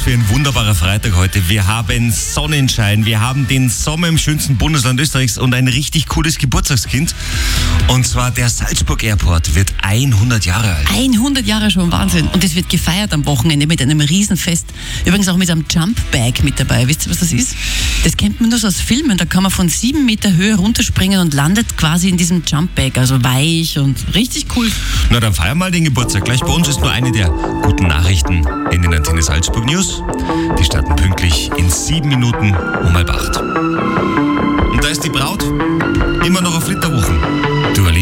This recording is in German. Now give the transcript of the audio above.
für ein wunderbarer Freitag heute. Wir haben Sonnenschein, wir haben den Sommer im schönsten Bundesland Österreichs und ein richtig cooles Geburtstagskind. Und zwar der Salzburg Airport wird 100 Jahre alt. 100 Jahre schon, Wahnsinn. Und es wird gefeiert am Wochenende mit einem Riesenfest. Übrigens auch mit einem Jumpbag mit dabei. Wisst ihr, was das ist? Das kennt man nur so aus Filmen. Da kann man von 7 Meter Höhe runterspringen und landet quasi in diesem Jumpbag. Also weich und richtig cool. Na, dann feiern wir mal den Geburtstag. Gleich bei uns ist nur eine der guten Nachrichten in den Antenne Salzburg News. Die starten pünktlich in 7 Minuten um 7:30. Und da ist die Braut immer noch auf Flitterwochen.